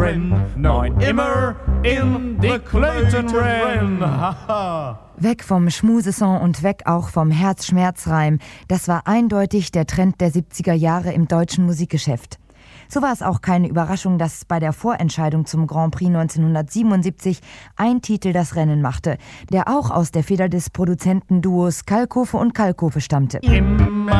drin, noch immer in die Klöten renn. Weg vom Schmusesong und weg auch vom Herzschmerzreim. Das war eindeutig der Trend der 70er Jahre im deutschen Musikgeschäft. So war es auch keine Überraschung, dass bei der Vorentscheidung zum Grand Prix 1977 ein Titel das Rennen machte, der auch aus der Feder des Produzentenduos Kalkofe und Kalkofe stammte.